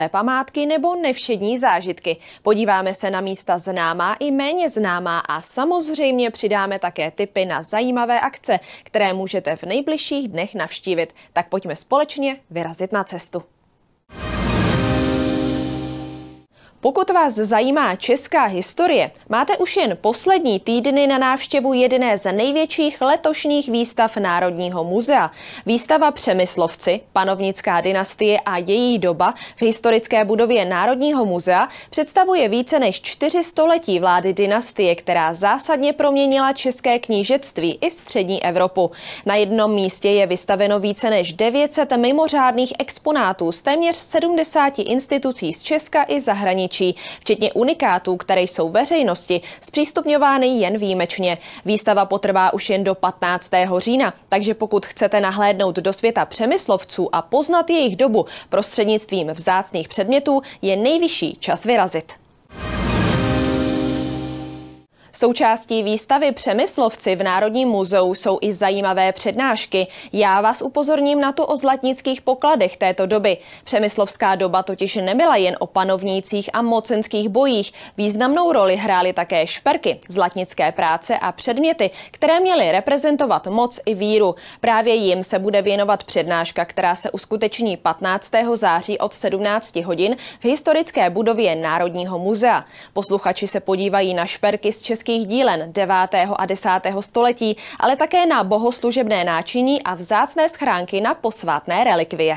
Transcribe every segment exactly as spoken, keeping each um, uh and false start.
památky nebo nevšední zážitky. Podíváme se na místa známá i méně známá a samozřejmě přidáme také tipy na zajímavé akce, které můžete v nejbližších dnech navštívit. Tak pojďme společně vyrazit na cestu. Pokud vás zajímá česká historie, máte už jen poslední týdny na návštěvu jedné z největších letošních výstav Národního muzea. Výstava Přemyslovci, panovnická dynastie a její doba v historické budově Národního muzea představuje více než čtyři století vlády dynastie, která zásadně proměnila české knížectví i střední Evropu. Na jednom místě je vystaveno více než devět set mimořádných exponátů z téměř sedmdesáti institucí z Česka i zahraničí, včetně unikátů, které jsou veřejnosti zpřístupňovány jen výjimečně. Výstava potrvá už jen do patnáctého října, takže pokud chcete nahlédnout do světa Přemyslovců a poznat jejich dobu prostřednictvím vzácných předmětů, je nejvyšší čas vyrazit. Součástí výstavy Přemyslovci v Národním muzeu jsou i zajímavé přednášky. Já vás upozorním na tu o zlatnických pokladech této doby. Přemyslovská doba totiž nebyla jen o panovnících a mocenských bojích. Významnou roli hrály také šperky, zlatnické práce a předměty, které měly reprezentovat moc i víru. Právě jim se bude věnovat přednáška, která se uskuteční patnáctého září od sedmnácti hodin v historické budově Národního muzea. Posluchači se podívají na šperky z českých dílen devátého a desátého století, ale také na bohoslužebné náčiní a vzácné schránky na posvátné relikvie.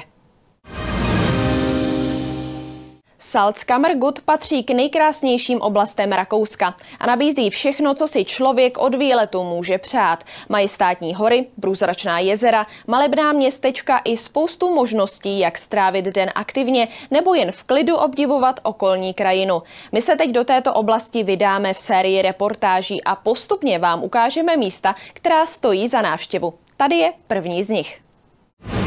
Salzkammergut patří k nejkrásnějším oblastem Rakouska a nabízí všechno, co si člověk od výletu může přát. Majestátní hory, průzračná jezera, malebná městečka i spoustu možností, jak strávit den aktivně nebo jen v klidu obdivovat okolní krajinu. My se teď do této oblasti vydáme v sérii reportáží a postupně vám ukážeme místa, která stojí za návštěvu. Tady je první z nich.